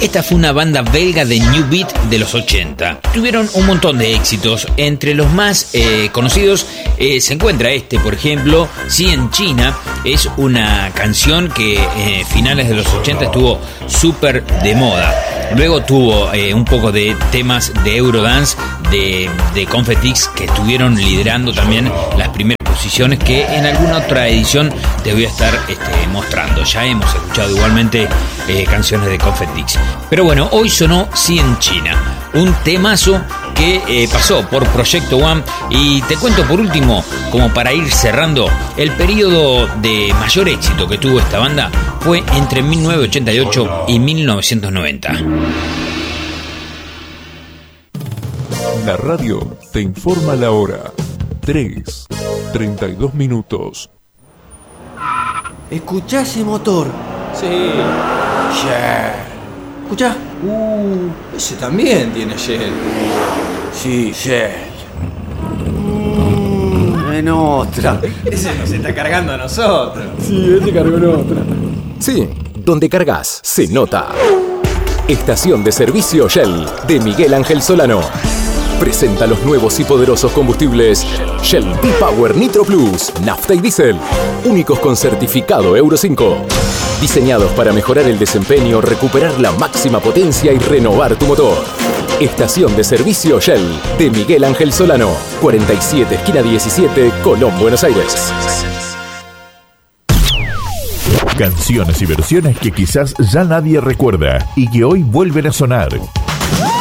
Esta fue una banda belga de New Beat de los 80. Tuvieron un montón de éxitos. Entre los más conocidos se encuentra por ejemplo, Si en China. Es una canción que finales de los 80 estuvo súper de moda. Luego tuvo un poco de temas de Eurodance de Confettix, que estuvieron liderando también las primeras posiciones, que en alguna otra edición te voy a estar mostrando. Ya hemos escuchado igualmente canciones de Confettix. Pero bueno, hoy sonó Si en China, un temazo que pasó por Proyecto One. Y te cuento por último, como para ir cerrando, el periodo de mayor éxito que tuvo esta banda fue entre 1988 y 1990. La radio te informa la hora. 3:32 minutos. ¿Escuchá ese motor? Sí. Shell. ¿Escuchá? Ese también tiene Shell. Sí, Shell. En otra. Ese nos está cargando a nosotros. Sí, ese cargó en otra. Sí, donde cargas se nota. Estación de servicio Shell de Miguel Ángel Solano. Presenta los nuevos y poderosos combustibles Shell V-Power Nitro Plus, nafta y diésel, únicos con certificado Euro 5. Diseñados para mejorar el desempeño, recuperar la máxima potencia y renovar tu motor. Estación de servicio Shell de Miguel Ángel Solano, 47 esquina 17, Colón, Buenos Aires. Canciones y versiones que quizás ya nadie recuerda y que hoy vuelven a sonar.